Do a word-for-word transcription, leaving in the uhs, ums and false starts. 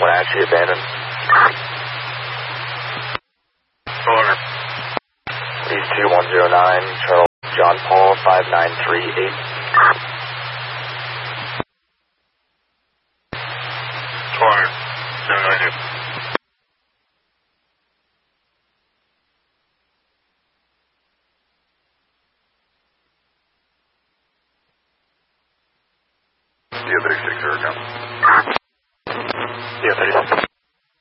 Wenatchee abandoned. Corner. East two one zero nine, Charles John Paul five nine three eight. Corner. seven nine two. Do you have thirty-six or no? Do you have thirty-six?